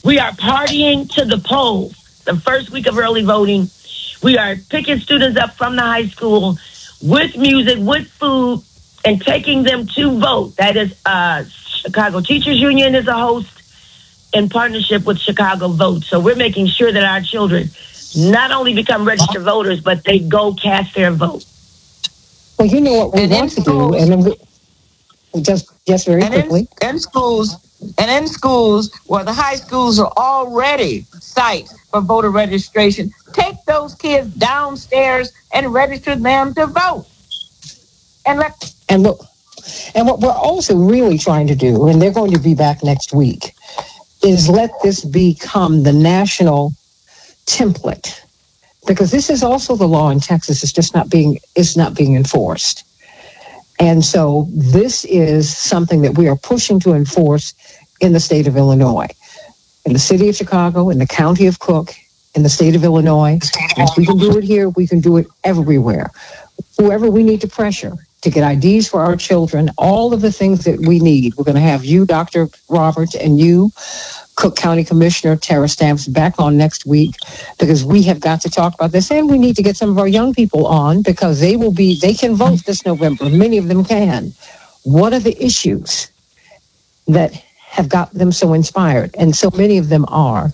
We are partying to the polls. The first week of early voting, we are picking students up from the high school with music, with food, and taking them to vote. That is Chicago Teachers Union is a host in partnership with Chicago Vote. So we're making sure that our children not only become registered voters, but they go cast their vote. Well, you know what we want to do, and then just very quickly. In schools where the high schools are already sites for voter registration, take those kids downstairs and register them to vote. And what we're also really trying to do, and they're going to be back next week, is let this become the national template, because this is also the law in Texas. It's just not being enforced. And so this is something that we are pushing to enforce in the state of Illinois, in the city of Chicago, in the county of Cook, in the state of Illinois. And if we can do it here, we can do it everywhere. Whoever we need to pressure to get IDs for our children, all of the things that we need. We're going to have you, Dr. Roberts, and you, Cook County Commissioner Tara Stamps, back on next week, because we have got to talk about this, and we need to get some of our young people on, because they can vote this November. Many of them can. What are the issues that have got them so inspired? And so many of them are.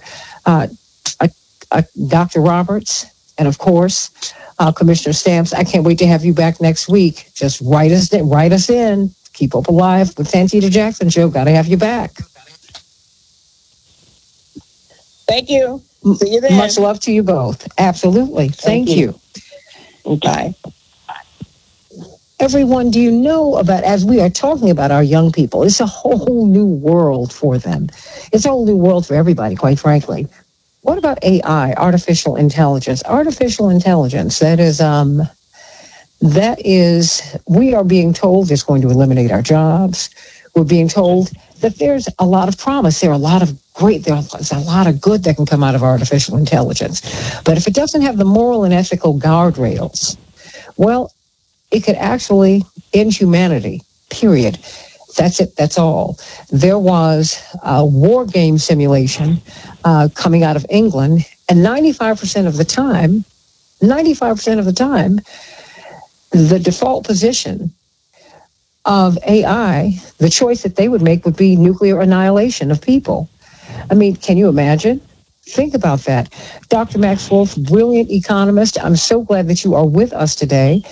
Dr. Roberts, and of course, Commissioner Stamps, I can't wait to have you back next week. Just write us in. Keep Hope Alive with Santita Jackson Show. Got to have you back. Thank you. See you then. Much love to you both. Absolutely. Thank you. Okay. Everyone, do you know about, as we are talking about our young people, it's a whole new world for them. It's a whole new world for everybody, quite frankly. What about AI, artificial intelligence? Artificial intelligence, that is, we are being told it's going to eliminate our jobs. We're being told that there's a lot of promise. There's a lot of good that can come out of artificial intelligence. But if it doesn't have the moral and ethical guardrails, well, it could actually end humanity, period. That's it. That's all. There was a war game simulation coming out of England, and 95% of the time, the default position of AI, the choice that they would make would be nuclear annihilation of people. I mean, can you imagine? Think about that. Dr. Max Wolf, brilliant economist. I'm so glad that you are with us today.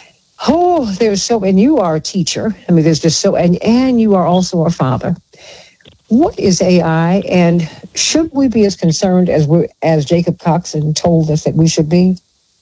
Oh, and you are a teacher. I mean, there's just and you are also a father. What is AI, and should we be as concerned as Jacob Coxon told us that we should be?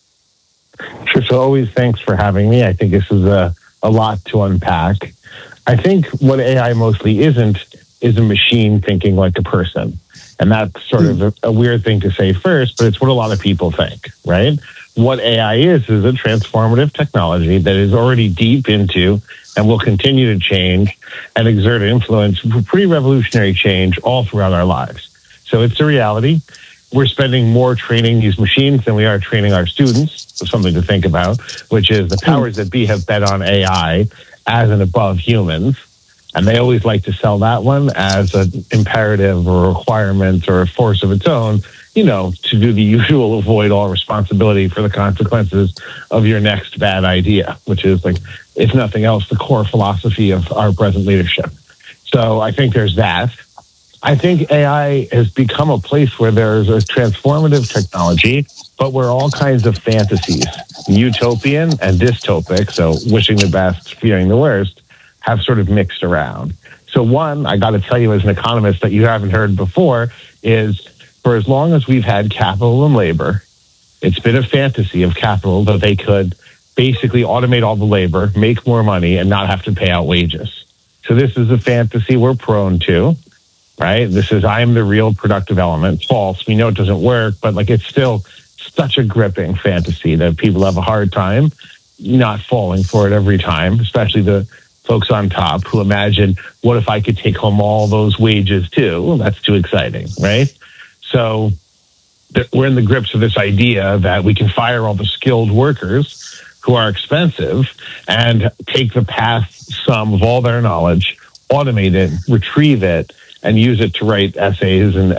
Sure. So always thanks for having me. I think this is a lot to unpack. I think what AI mostly isn't is a machine thinking like a person. And that's sort of a weird thing to say first, but it's what a lot of people think, right? What AI is a transformative technology that is already deep into and will continue to change and exert influence for pretty revolutionary change all throughout our lives. So it's a reality. We're spending more training these machines than we are training our students. So something to think about, which is the powers that be have bet on AI as an above humans. And they always like to sell that one as an imperative or a requirement or a force of its own, to do the usual avoid all responsibility for the consequences of your next bad idea, which is, like, if nothing else, the core philosophy of our present leadership. So I think there's that. I think AI has become a place where there's a transformative technology, but where all kinds of fantasies, utopian and dystopic, so wishing the best, fearing the worst, have sort of mixed around. So one, I got to tell you as an economist that you haven't heard before, is for as long as we've had capital and labor, it's been a fantasy of capital that they could basically automate all the labor, make more money, and not have to pay out wages. So this is a fantasy we're prone to, right? This is, I am the real productive element. False. We know it doesn't work, but it's still such a gripping fantasy that people have a hard time not falling for it every time, especially the folks on top who imagine, what if I could take home all those wages too? Well, that's too exciting, right? So we're in the grips of this idea that we can fire all the skilled workers who are expensive and take the past sum of all their knowledge, automate it, retrieve it, and use it to write essays and